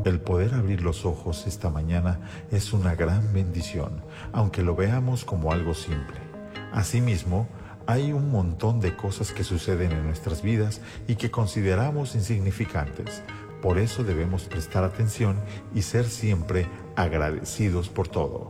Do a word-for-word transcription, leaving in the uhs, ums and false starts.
El poder abrir los ojos esta mañana es una gran bendición, aunque lo veamos como algo simple. Asimismo, hay un montón de cosas que suceden en nuestras vidas y que consideramos insignificantes. Por eso debemos prestar atención y ser siempre agradecidos por todo.